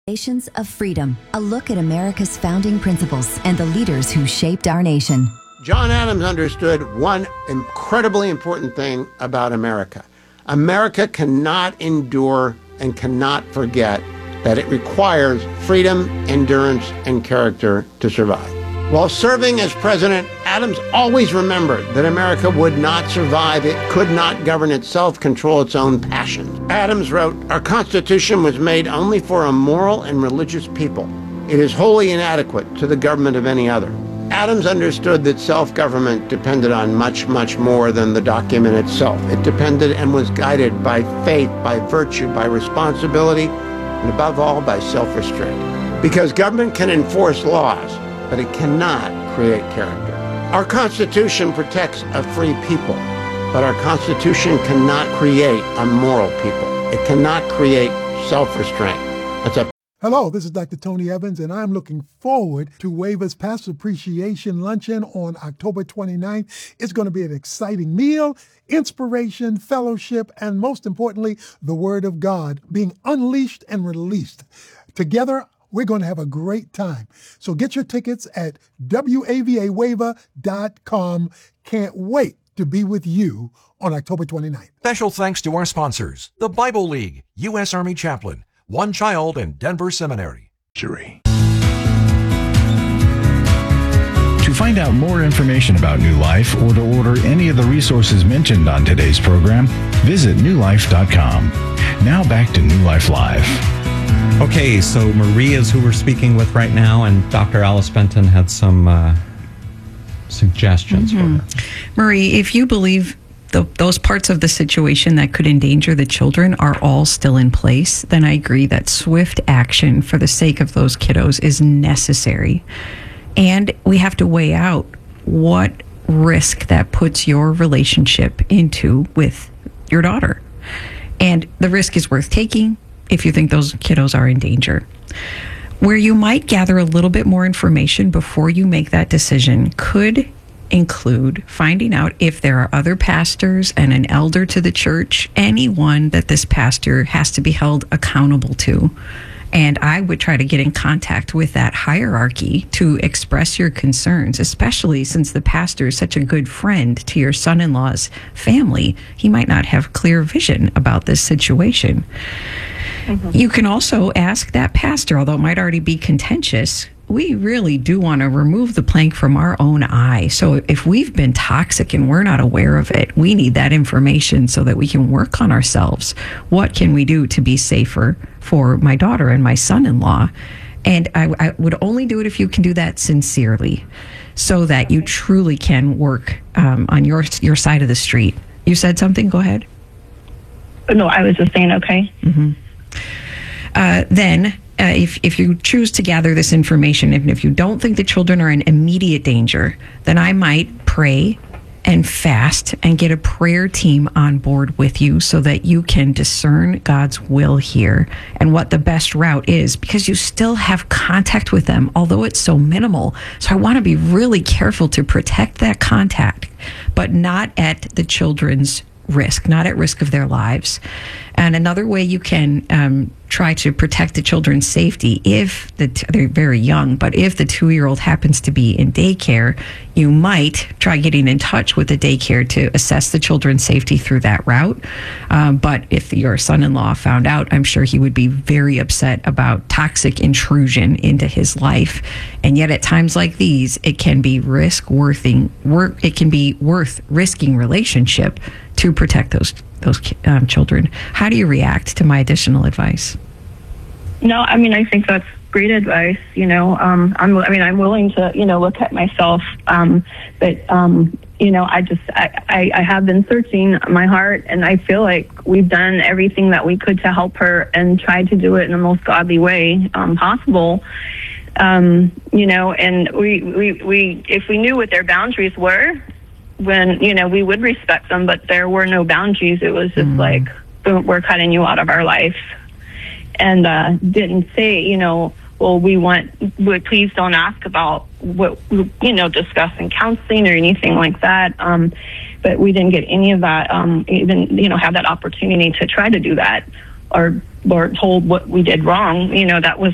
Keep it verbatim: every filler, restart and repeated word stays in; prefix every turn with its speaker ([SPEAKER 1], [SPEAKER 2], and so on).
[SPEAKER 1] Foundations of Freedom, a look at America's founding principles and the leaders who shaped our nation.
[SPEAKER 2] John Adams understood one incredibly important thing about America. America cannot endure and cannot forget that it requires freedom, endurance, and character to survive. While serving as president, Adams always remembered that America would not survive. It could not govern itself, control its own passions. Adams wrote, "Our Constitution was made only for a moral and religious people. It is wholly inadequate to the government of any other." Adams understood that self-government depended on much, much more than the document itself. It depended and was guided by faith, by virtue, by responsibility, and above all, by self-restraint. Because government can enforce laws, but it cannot create character. Our Constitution protects a free people, but our Constitution cannot create a moral people. It cannot create self-restraint. That's a
[SPEAKER 3] Hello, this is Doctor Tony Evans, and I'm looking forward to WAVA's Pastor Appreciation Luncheon on October twenty-ninth. It's going to be an exciting meal, inspiration, fellowship, and most importantly, the Word of God being unleashed and released. Together, we're going to have a great time. So get your tickets at W A V A wava dot com. Can't wait to be with you on October twenty-ninth.
[SPEAKER 4] Special thanks to our sponsors, the Bible League, U S Army Chaplain, One Child, and Denver Seminary.
[SPEAKER 5] To find out more information about New Life or to order any of the resources mentioned on today's program, visit new life dot com. Now back to New Life Live.
[SPEAKER 6] Okay, so Marie is who we're speaking with right now, and Doctor Alice Benton had some uh, suggestions
[SPEAKER 7] mm-hmm.
[SPEAKER 6] for her.
[SPEAKER 7] Marie, if you believe the, those parts of the situation that could endanger the children are all still in place, then I agree that swift action for the sake of those kiddos is necessary. And we have to weigh out what risk that puts your relationship into with your daughter. And the risk is worth taking if you think those kiddos are in danger. Where you might gather a little bit more information before you make that decision could include finding out if there are other pastors and an elder to the church, anyone that this pastor has to be held accountable to. And I would try to get in contact with that hierarchy to express your concerns, especially since the pastor is such a good friend to your son-in-law's family. He might not have clear vision about this situation. Mm-hmm. You can also ask that pastor, although it might already be contentious, we really do want to remove the plank from our own eye. So if we've been toxic and we're not aware of it, we need that information so that we can work on ourselves. What can we do to be safer for my daughter and my son-in-law? And I, I would only do it if you can do that sincerely, so that you truly can work um, on your your side of the street. You said something? Go ahead.
[SPEAKER 8] No, I was just saying, okay.
[SPEAKER 7] Mm-hmm. Uh, then... Uh, if, if you choose to gather this information, and if you don't think the children are in immediate danger, then I might pray and fast and get a prayer team on board with you so that you can discern God's will here and what the best route is, because you still have contact with them, although it's so minimal. So I want to be really careful to protect that contact, but not at the children's risk, not at risk of their lives. And another way you can um, try to protect the children's safety, if the t- they're very young, but if the two-year-old happens to be in daycare, you might try getting in touch with the daycare to assess the children's safety through that route. Um, but if your son-in-law found out, I'm sure he would be very upset about toxic intrusion into his life. And yet at times like these, it can be risk worthing, work, it can be worth risking relationship to protect those those um, children. How do you react to my additional advice?
[SPEAKER 8] No, I mean, I think that's great advice. You know, um, I'm, I mean, I'm willing to, you know, look at myself. Um, but, um, you know, I just, I, I, I have been searching my heart, and I feel like we've done everything that we could to help her and tried to do it in the most godly way um, possible. Um, you know, and we, we, we, if we knew what their boundaries were, when, you know, we would respect them, but there were no boundaries. It was just mm. like, boom, we're cutting you out of our life. And uh, didn't say, you know, well, we want, but please don't ask about what, you know, discussing counseling or anything like that. Um, but we didn't get any of that, um, even, you know, have that opportunity to try to do that, or or told what we did wrong. You know, that was